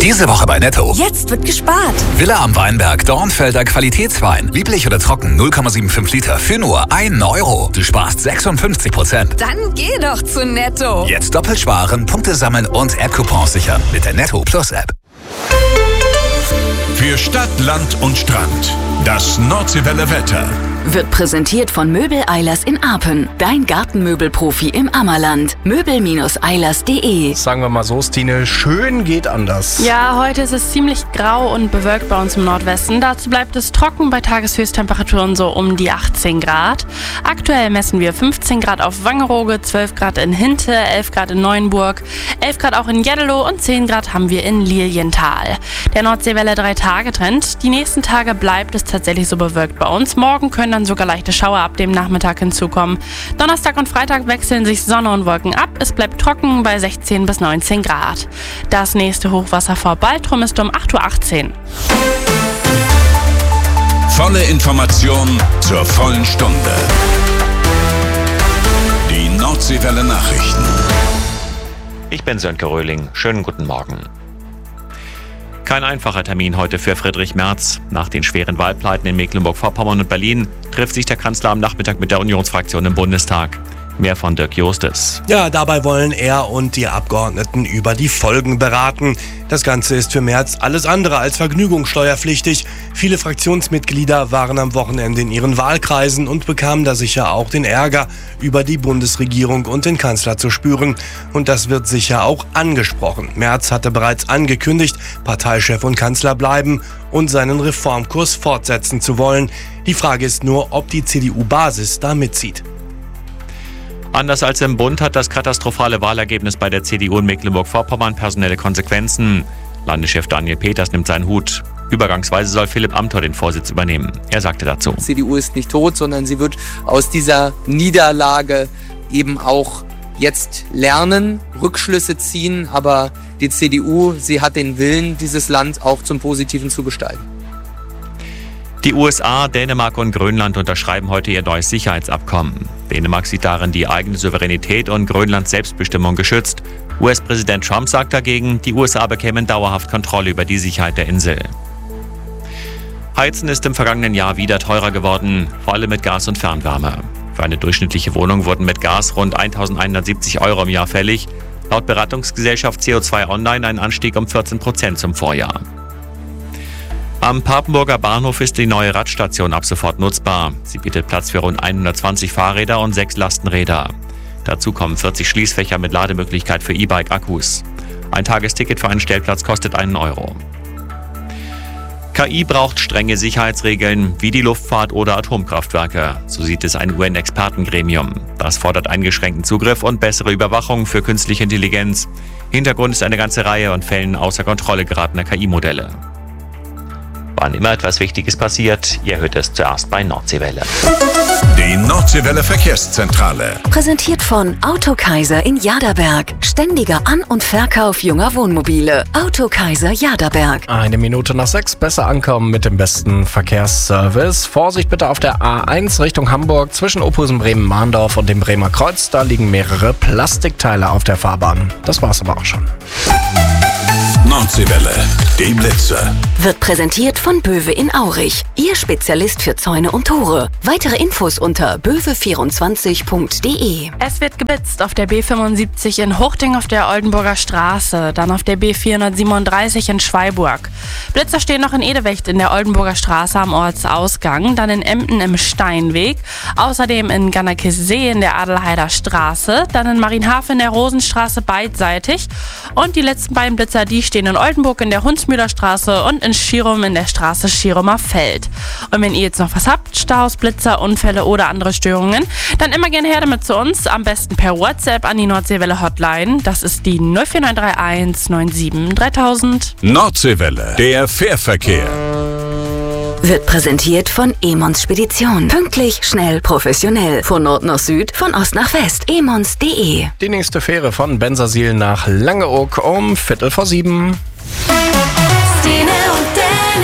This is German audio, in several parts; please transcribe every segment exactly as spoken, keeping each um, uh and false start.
Diese Woche bei Netto. Jetzt wird gespart. Villa am Weinberg, Dornfelder Qualitätswein. Lieblich oder trocken, null Komma fünfundsiebzig Liter für nur einen Euro. Du sparst sechsundfünfzig Prozent. Dann geh doch zu Netto. Jetzt doppelt sparen, Punkte sammeln und App-Coupons sichern mit der Netto Plus App. Für Stadt, Land und Strand. Das Nordseewelle Wetter. Wird präsentiert von Möbel-Eilers in Apen. Dein Gartenmöbelprofi im Ammerland. möbel Bindestrich eilers punkt de. Sagen wir mal so, Stine, schön geht anders. Ja, heute ist es ziemlich grau und bewölkt bei uns im Nordwesten. Dazu bleibt es trocken bei Tageshöchsttemperaturen so um die achtzehn Grad. Aktuell messen wir fünfzehn Grad auf Wangerooge, zwölf Grad in Hinte, elf Grad in Neuenburg, elf Grad auch in Jeddelo und zehn Grad haben wir in Lilienthal. Der Nordseewelle drei Tage Trend. Die nächsten Tage bleibt es tatsächlich so bewölkt bei uns. Morgen können dann sogar leichte Schauer ab dem Nachmittag hinzukommen. Donnerstag und Freitag wechseln sich Sonne und Wolken ab. Es bleibt trocken bei sechzehn bis neunzehn Grad. Das nächste Hochwasser vor Baltrum ist um acht Uhr achtzehn. Volle Information zur vollen Stunde. Die Nordseewelle Nachrichten. Ich bin Sönke Röhling. Schönen guten Morgen. Kein einfacher Termin heute für Friedrich Merz. Nach den schweren Wahlpleiten in Mecklenburg-Vorpommern und Berlin trifft sich der Kanzler am Nachmittag mit der Unionsfraktion im Bundestag. Mehr von Dirk Justes. Ja, dabei wollen er und die Abgeordneten über die Folgen beraten. Das Ganze ist für Merz alles andere als vergnügungssteuerpflichtig. Viele Fraktionsmitglieder waren am Wochenende in ihren Wahlkreisen und bekamen da sicher auch den Ärger, über die Bundesregierung und den Kanzler zu spüren. Und das wird sicher auch angesprochen. Merz hatte bereits angekündigt, Parteichef und Kanzler bleiben und seinen Reformkurs fortsetzen zu wollen. Die Frage ist nur, ob die C D U-Basis da mitzieht. Anders als im Bund hat das katastrophale Wahlergebnis bei der C D U in Mecklenburg-Vorpommern personelle Konsequenzen. Landeschef Daniel Peters nimmt seinen Hut. Übergangsweise soll Philipp Amthor den Vorsitz übernehmen. Er sagte dazu: Die C D U ist nicht tot, sondern sie wird aus dieser Niederlage eben auch jetzt lernen, Rückschlüsse ziehen. Aber die C D U, sie hat den Willen, dieses Land auch zum Positiven zu gestalten. Die U S A, Dänemark und Grönland unterschreiben heute ihr neues Sicherheitsabkommen. Dänemark sieht darin die eigene Souveränität und Grönlands Selbstbestimmung geschützt. U S-Präsident Trump sagt dagegen, die U S A bekämen dauerhaft Kontrolle über die Sicherheit der Insel. Heizen ist im vergangenen Jahr wieder teurer geworden, vor allem mit Gas und Fernwärme. Für eine durchschnittliche Wohnung wurden mit Gas rund eintausendeinhundertsiebzig Euro im Jahr fällig. Laut Beratungsgesellschaft C O zwei Online ein Anstieg um vierzehn Prozent zum Vorjahr. Am Papenburger Bahnhof ist die neue Radstation ab sofort nutzbar. Sie bietet Platz für rund hundertzwanzig Fahrräder und sechs Lastenräder. Dazu kommen vierzig Schließfächer mit Lademöglichkeit für E-Bike-Akkus. Ein Tagesticket für einen Stellplatz kostet einen Euro. K I braucht strenge Sicherheitsregeln wie die Luftfahrt oder Atomkraftwerke. So sieht es ein U N-Expertengremium. Das fordert eingeschränkten Zugriff und bessere Überwachung für künstliche Intelligenz. Hintergrund ist eine ganze Reihe von Fällen außer Kontrolle geratener K I-Modelle. Wann immer etwas Wichtiges passiert, ihr hört es zuerst bei Nordseewelle. Die Nordseewelle Verkehrszentrale. Präsentiert von Autokaiser in Jaderberg. Ständiger An- und Verkauf junger Wohnmobile. Autokaiser Jaderberg. Eine Minute nach sechs, besser ankommen mit dem besten Verkehrsservice. Vorsicht bitte auf der A eins Richtung Hamburg zwischen Ophusen, Bremen, Mahndorf und dem Bremer Kreuz. Da liegen mehrere Plastikteile auf der Fahrbahn. Das war's aber auch schon. Nordseewelle, die Blitzer. Wird präsentiert von Böwe in Aurich. Ihr Spezialist für Zäune und Tore. Weitere Infos unter böwe vierundzwanzig punkt de. Es wird geblitzt auf der B fünfundsiebzig in Huchting auf der Oldenburger Straße, dann auf der B vierhundertsiebenunddreißig in Schweiburg. Blitzer stehen noch in Edewecht in der Oldenburger Straße am Ortsausgang, dann in Emden im Steinweg, außerdem in Gannakesee in der Adelheider Straße, dann in Marienhafen in der Rosenstraße beidseitig und die letzten beiden Blitzer, die stehen in Oldenburg in der Hunsmühler Straße und in Schirum in der Straße Schirumer Feld. Und wenn ihr jetzt noch was habt, Staus, Blitzer, Unfälle oder andere Störungen, dann immer gerne her damit zu uns, am besten per WhatsApp an die Nordseewelle Hotline. Das ist die null vier neun drei eins neun sieben dreitausend. Nordseewelle, der Fährverkehr. Wird präsentiert von Emons Spedition. Pünktlich, schnell, professionell. Von Nord nach Süd, von Ost nach West. emons punkt de. Die nächste Fähre von Bensersiel nach Langeoog um Viertel vor sieben. Stine und Dennis.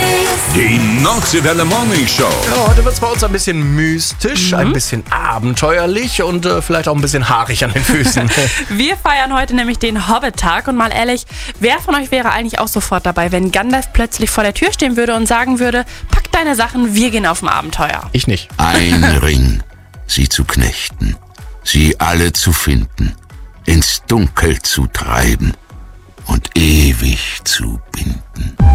Die Nordseewelle Morning Show. Ja, heute wird es bei uns ein bisschen mystisch, mhm. ein bisschen abenteuerlich und äh, vielleicht auch ein bisschen haarig an den Füßen. Wir feiern heute nämlich den Hobbit-Tag und mal ehrlich, wer von euch wäre eigentlich auch sofort dabei, wenn Gandalf plötzlich vor der Tür stehen würde und sagen würde, pack deine Sachen, wir gehen auf ein Abenteuer. Ich nicht. Ein Ring, sie zu knechten, sie alle zu finden, ins Dunkel zu treiben und ewig zu binden.